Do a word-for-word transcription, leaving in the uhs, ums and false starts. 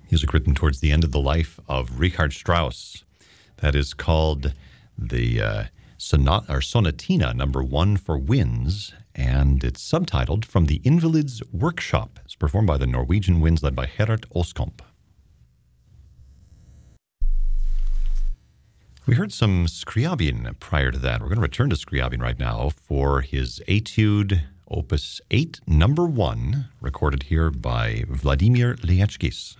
Music written towards the end of the life of Richard Strauss. That is called the uh, sonat or Sonatina Number One for Winds, and it's subtitled From the Invalids' Workshop. It's performed by the Norwegian Winds, led by Gerhard Oskamp. We heard some Scriabin prior to that. We're going to return to Scriabin right now for his Etude Opus eight, Number One, recorded here by Vladimir Liechkis.